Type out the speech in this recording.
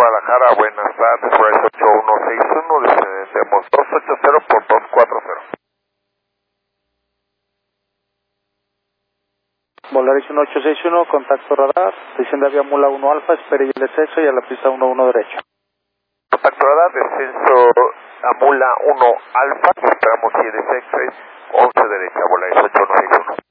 Guadalajara, buenas tardes, Volaris 8161, descendemos 280 por 240. Volaris 1861, contacto radar, desciende a vía Mula 1 Alfa, espere y el descenso y a la pista 11 derecho. Contacto radar, descenso a Mula 1 Alfa, esperamos y el descenso es 11 derecha, Volaris 8161.